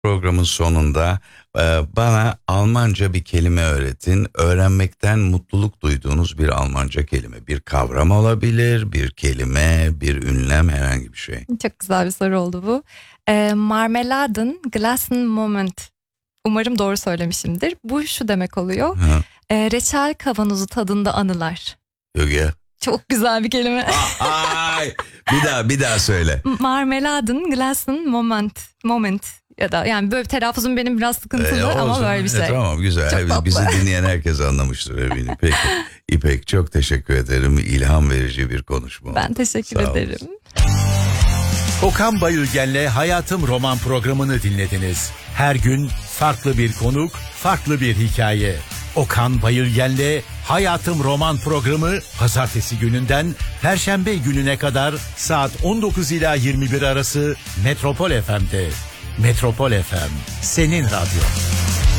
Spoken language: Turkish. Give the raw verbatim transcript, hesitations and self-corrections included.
Programın sonunda e, bana Almanca bir kelime öğretin. Öğrenmekten mutluluk duyduğunuz bir Almanca kelime. Bir kavram olabilir, bir kelime, bir ünlem, herhangi bir şey. Çok güzel bir soru oldu bu. E, Marmeladen Glassen Moment. Umarım doğru söylemişimdir. Bu şu demek oluyor. E, reçel kavanozu tadında anılar. Yok ya. Çok güzel bir kelime. Ay, bir daha bir daha söyle. Marmeladen Glassen Moment. Moment. Ya da yani böyle telaffuzum benim biraz sıkıntılı ee, ama zaman, böyle bir şey. E, tamam güzel. Çok Bizi tatlı. Dinleyen herkes anlamıştır eminim. Peki İpek, çok teşekkür ederim. İlham verici bir konuşma. Ben teşekkür Sağ ederim. Olasın. Okan Bayülgen'le Hayatım Roman programını dinlediniz. Her gün farklı bir konuk, farklı bir hikaye. Okan Bayülgen'le Hayatım Roman programı pazartesi gününden perşembe gününe kadar saat on dokuz ila yirmi bir arası Metropol F M'de. Metropol F M, senin radyo.